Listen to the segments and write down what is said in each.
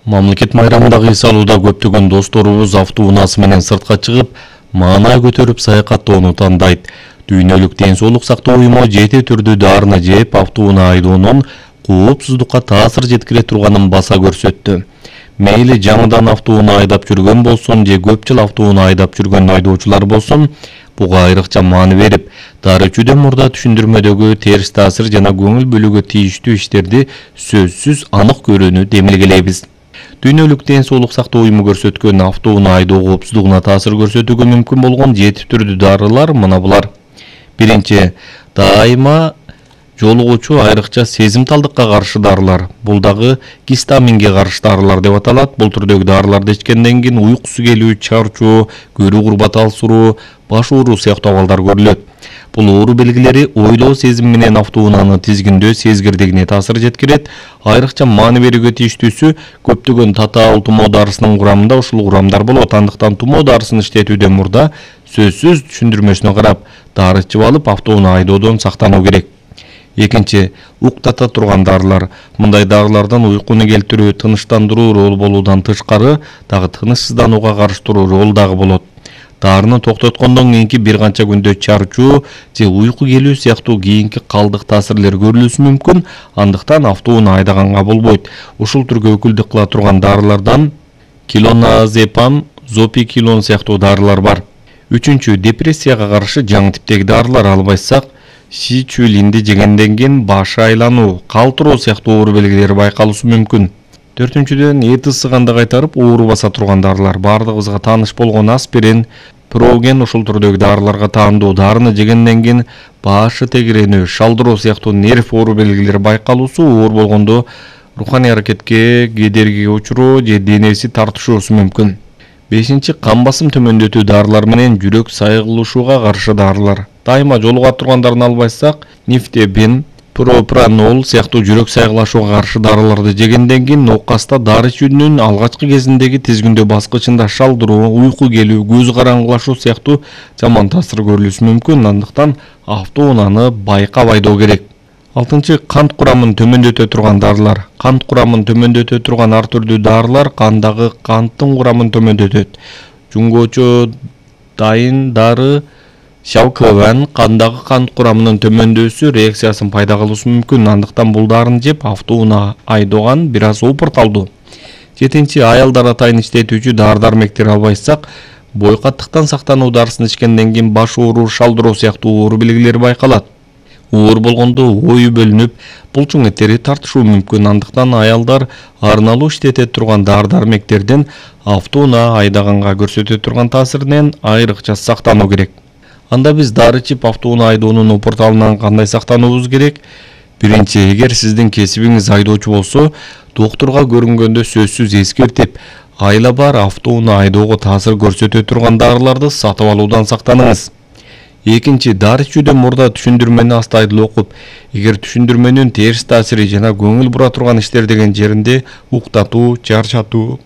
Мамлекет майрамындагы эс алууда көптөгөн досторубуз автоунаасы менен сыртка чыгып, маанай көтөрүп саякаттоону тандайт. Дүйнөлүк ден соолук сактоо уюму жети түрдүү дарыны жеп, автоунаа айдоонун коопсуздукка таасир жеткире турганын баса көрсөттү. Мейли жаңыдан автоунаа айдап жүргөн болсун, же көп жыл автоунаа айдап жүргөн айдоочулар болсун, буга айрыкча маани берип, дары ичүүдөн мурда түшүндүрмөдөгү терс таасир жана көңүл бөлүүгө тийиштүү иштерди сөзсүз анык көрүүнү демилгелейбиз. Дүйнөлүк ден соолук сактоо уюму көрсөткөн автоунаа айдоо коопсуздугуна таасир көрсөтүүгө мүмкүн болгон 7 түрдүү дарылар мына булар. Биринчи, дайыма жолугуучу айрыкча сезимталдыкка каршы дарылар. Бул дагы гистаминге каршы дарылар деп аталат. Бул түрдөгү дарыларды ичкенден кийин уйкусу келүү, чарчоо, көрүү курбат алсыроо, баш ооруу сыяктуу абалдар көрүлөт. Бул оору белгилери ойлоо сезим менен автоунааны тизгиндөө сезгирдигине таасир жеткирет. Айрыкча маани берүүгө тийиштүүсү көптөгөн татаал тумоо дарысынын курамында ушул курамдар болот. Андыктан тумоо дарысын иштетүүдөн мурда сөзсүз түшүндүрмөсүнө карап, дары ичип алып автоунаа айдоодон сактануу керек. Экинчи, уктата турган дарылар. Мындай дарылардан уйкуну келтирүү, тыныштандыруу рол болуудан тышкары, дагы тынычсызданууга каршы туруу рол дагы болот. Дарыны токтоткондон кийинки бир канча күндө чарчоо же уйку келүү сыяктуу кийинки калдык таасирлер көрүлүшү мүмкүн, андыктан автоунаа айдаганга болбойт. Ушул түргө өкүлдүк кыла турган дарылардан клоназепам, зопикилон сыяктуу дарылар бар. Үчүнчү, депрессияга каршы жаңы типтеги дарылар албайсак, сичулинди жегенден кийин баш айлануу, калтыроо сыяктуу оору белгилери байкалышы мүмкүн. Төртүнчүдөн, эти ысыганды кайтарып, оору баса турган дарылар. Бардыгыбызга тааныш болгон аспирин, проген ушул түрдөгү дарыларга таандуу. Дарыны жегенден кийин башы тегиренүү, шалдыроо сыяктуу нерв оору белгилери байкалуусу, оор болгондо руханий аракетке, кедергиге учуроо же денеси тартышуусу мүмкүн. Бешинчи, кан басым төмөндөтүү дарылар менен жүрөк сайгылышууга каршы дарылар. Дайыма жолуга тургандарын албайсак, нифтебин, пропранол сыяктуу жүрөк сайгылашууга каршы дарыларды жегенден кийин оокаста дары ичүүнүн алгачкы кезиндеги тизгиндөө баскычында шалдыруу, уйку келүү, көз караңгылашуу сыяктуу жаман таасир көрүлүшү мүмкүн. Андыктан автоунааны байкап айдоо керек. Алтынчы, кант курамын төмөндөтө турган дарылар. Кант курамын төмөндөтө турган ар түрдүү дарылар кандагы канттын курамын төмөндөтөт. Жунгочо дайын дары шавкаван кандагы кант курамынын төмөндөсү реакциясын пайда кылышы мүмкүн. Андыктан бул дарыны жеп автоунаа айдооган бир аз опурталдуу. Жетинчи, аялдар атайын иштетүүчү дары-дармектер албайсак, бой каттыктан сактануу дарысын ичкенден кийин баш ооруу, шалдыроо сыяктуу оору белгилери байкалат. Оор болгондо ою бөлүнүп, булчуң этери тартышуу мүмкүн. Андыктан аялдар арналуу иштете турган дары-дармектерден автоунаа айдаганга көрсөтө турган таасиринен айрыкча сактануу керек. Анда биз дары ичип автоунаа айдоонун опурталынан кандай сактануубуз керек? Биринчи, эгер сиздин кесибиңиз айдоочу болсо, доктурга көрүнгөндө сөзсүз эскертип, айла бар автоунаа айдоого таасир көрсөтө турган дарыларды сатып алуудан сактаныңыз. Экинчи, дары ичүүдөн мурда түшүндүрмени астайдыл окуп, эгер түшүндүрмөнүн терс таасири жана көңүл бура турган иштер деген жеринде уктатуу, чарчатуу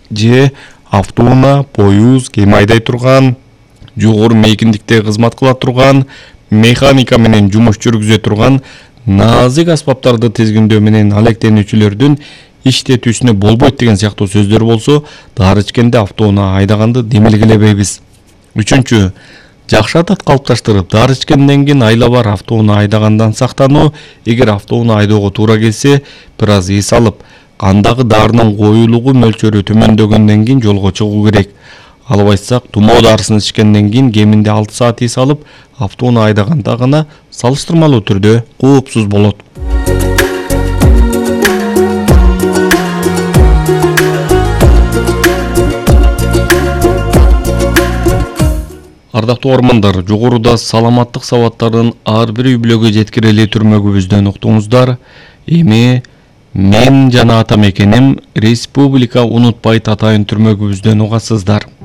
же автоунаа, поюз, кем айдай турган, жогору мейкиндикте кызмат кыла турган, механика менен жумуш жүргүзө турган назик аспаптарды тизгиндөө менен алектенүүчүлөрдүн иштетүүсүнө болбойт деген сыяктуу сөздөр болсо, дары ичкенде автоунаа айдаганды демилгелебейбиз. Үчүнчү, жакшы адат калыпташтырып, дары ичкенден кийин айла бар автоунаа айдагандан сактануу. Эгер автоунаа айдоого туура келсе, бир аз эс алып, кандагы дарынын коюлугу мөлчөрү төмөндөгөндөн кийин жолго чыгуу керек. Албайсак, тумоо дарысын ичкенден кийин кеминде 6 саат эс алып, автоунаа айдаганда гана салыштырмалуу түрдө коопсуз болот. Ардактуу угармандар, жогоруда саламаттык сабаттарын ар бир үй-бүлөгө жеткирели түрмөгүбүздөн уктуңуздар. Эми мен жана ата мекеним Республика Унутбайт атайын түрмөгүбүздөн угасыздар.